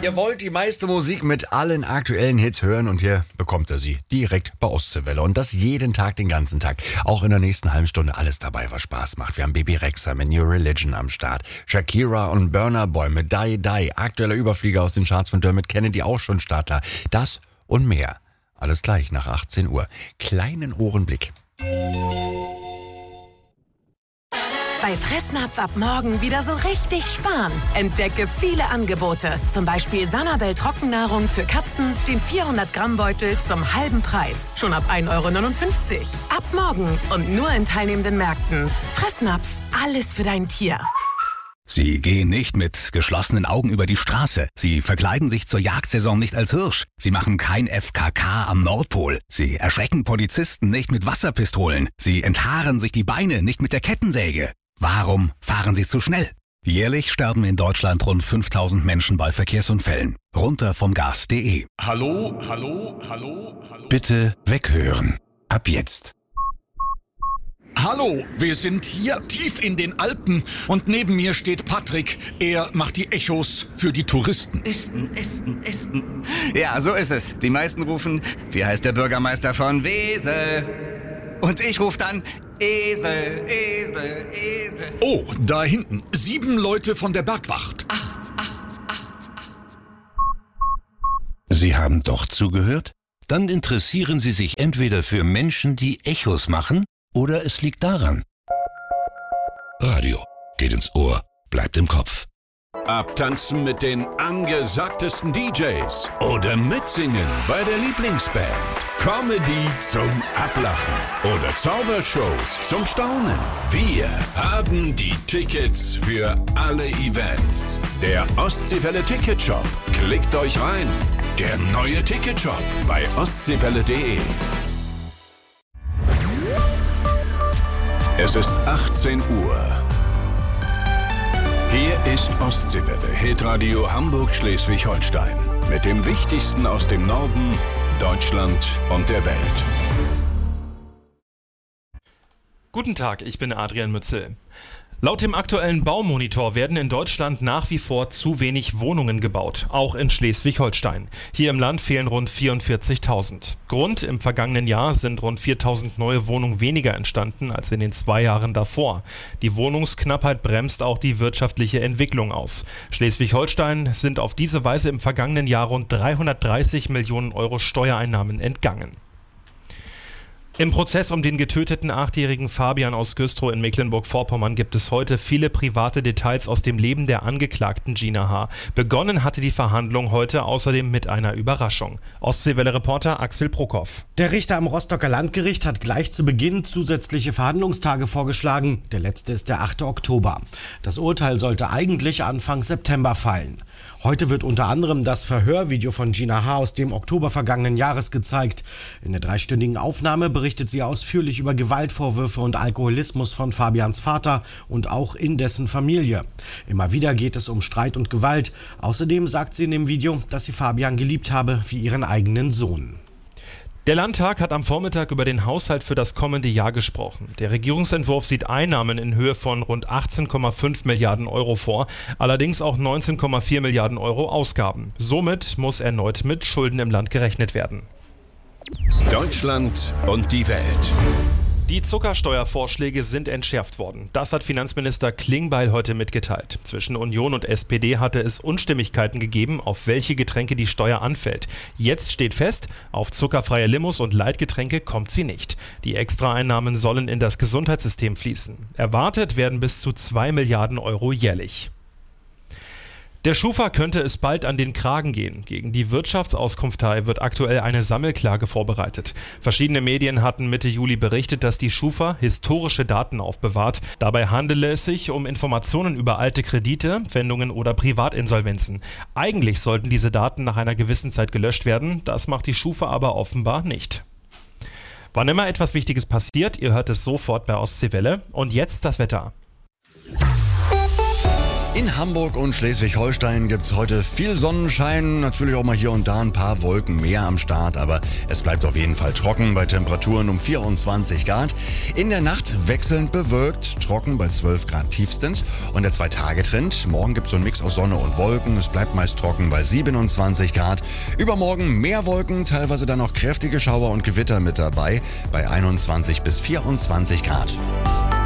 Ihr wollt die meiste Musik mit allen aktuellen Hits hören und hier bekommt ihr sie direkt bei Ostseewelle. Und das jeden Tag, den ganzen Tag. Auch in der nächsten halben Stunde alles dabei, was Spaß macht. Wir haben Baby Rexha mit New Religion am Start. Shakira und Burna Boy mit Die Die. Aktueller Überflieger aus den Charts von Dermot Kennedy, auch schon Starter. Das und mehr. Alles gleich nach 18 Uhr. Kleinen Ohrenblick. Bei Fressnapf ab morgen wieder so richtig sparen. Entdecke viele Angebote. Zum Beispiel Sanabel Trockennahrung für Katzen, den 400-Gramm-Beutel zum halben Preis. Schon ab 1,59 €. Ab morgen und nur in teilnehmenden Märkten. Fressnapf, alles für dein Tier. Sie gehen nicht mit geschlossenen Augen über die Straße. Sie verkleiden sich zur Jagdsaison nicht als Hirsch. Sie machen kein FKK am Nordpol. Sie erschrecken Polizisten nicht mit Wasserpistolen. Sie enthaaren sich die Beine nicht mit der Kettensäge. Warum fahren Sie zu schnell? Jährlich sterben in Deutschland rund 5000 Menschen bei Verkehrsunfällen. Runter vom Gas.de. Hallo. Bitte weghören. Ab jetzt. Hallo, wir sind hier tief in den Alpen und neben mir steht Patrick. Er macht die Echos für die Touristen. Esten. Ja, so ist es. Die meisten rufen, wie heißt der Bürgermeister von Wesel? Und ich rufe dann, Esel. Oh, da hinten. 7 Leute von der Bergwacht. 8. Sie haben doch zugehört? Dann interessieren Sie sich entweder für Menschen, die Echos machen, oder es liegt daran. Radio geht ins Ohr, bleibt im Kopf. Abtanzen mit den angesagtesten DJs oder mitsingen bei der Lieblingsband. Comedy zum Ablachen oder Zaubershows zum Staunen. Wir haben die Tickets für alle Events. Der Ostseewelle Ticketshop. Klickt euch rein. Der neue Ticketshop bei ostseewelle.de. Es ist 18 Uhr. Hier ist Ostseewelle, Hitradio Hamburg-Schleswig-Holstein. Mit dem Wichtigsten aus dem Norden, Deutschland und der Welt. Guten Tag, ich bin Adrian Mützel. Laut dem aktuellen Baumonitor werden in Deutschland nach wie vor zu wenig Wohnungen gebaut, auch in Schleswig-Holstein. Hier im Land fehlen rund 44.000. Grund: im vergangenen Jahr sind rund 4.000 neue Wohnungen weniger entstanden als in den 2 Jahren davor. Die Wohnungsknappheit bremst auch die wirtschaftliche Entwicklung aus. Schleswig-Holstein sind auf diese Weise im vergangenen Jahr rund 330 Millionen Euro Steuereinnahmen entgangen. Im Prozess um den getöteten 8-jährigen Fabian aus Güstrow in Mecklenburg-Vorpommern gibt es heute viele private Details aus dem Leben der Angeklagten Gina H. Begonnen hatte die Verhandlung heute außerdem mit einer Überraschung. Ostseewelle-Reporter Axel Prokop. Der Richter am Rostocker Landgericht hat gleich zu Beginn zusätzliche Verhandlungstage vorgeschlagen. Der letzte ist der 8. Oktober. Das Urteil sollte eigentlich Anfang September fallen. Heute wird unter anderem das Verhörvideo von Gina H. aus dem Oktober vergangenen Jahres gezeigt. In der 3-stündigen Aufnahme berichtet sie ausführlich über Gewaltvorwürfe und Alkoholismus von Fabians Vater und auch in dessen Familie. Immer wieder geht es um Streit und Gewalt. Außerdem sagt sie in dem Video, dass sie Fabian geliebt habe wie ihren eigenen Sohn. Der Landtag hat am Vormittag über den Haushalt für das kommende Jahr gesprochen. Der Regierungsentwurf sieht Einnahmen in Höhe von rund 18,5 Milliarden Euro vor, allerdings auch 19,4 Milliarden Euro Ausgaben. Somit muss erneut mit Schulden im Land gerechnet werden. Deutschland und die Welt. Die Zuckersteuervorschläge sind entschärft worden. Das hat Finanzminister Klingbeil heute mitgeteilt. Zwischen Union und SPD hatte es Unstimmigkeiten gegeben, auf welche Getränke die Steuer anfällt. Jetzt steht fest, auf zuckerfreie Limos und Leitgetränke kommt sie nicht. Die Extraeinnahmen sollen in das Gesundheitssystem fließen. Erwartet werden bis zu 2 Milliarden Euro jährlich. Der Schufa könnte es bald an den Kragen gehen. Gegen die Wirtschaftsauskunftei wird aktuell eine Sammelklage vorbereitet. Verschiedene Medien hatten Mitte Juli berichtet, dass die Schufa historische Daten aufbewahrt. Dabei handele es sich um Informationen über alte Kredite, Pfändungen oder Privatinsolvenzen. Eigentlich sollten diese Daten nach einer gewissen Zeit gelöscht werden. Das macht die Schufa aber offenbar nicht. Wann immer etwas Wichtiges passiert, ihr hört es sofort bei Ostseewelle. Und jetzt das Wetter. In Hamburg und Schleswig-Holstein gibt es heute viel Sonnenschein, natürlich auch mal hier und da ein paar Wolken mehr am Start, aber es bleibt auf jeden Fall trocken bei Temperaturen um 24 Grad. In der Nacht wechselnd bewölkt, trocken bei 12 Grad tiefstens und der 2-Tage-Trend. Morgen gibt es so einen Mix aus Sonne und Wolken, es bleibt meist trocken bei 27 Grad. Übermorgen mehr Wolken, teilweise dann auch kräftige Schauer und Gewitter mit dabei bei 21 bis 24 Grad.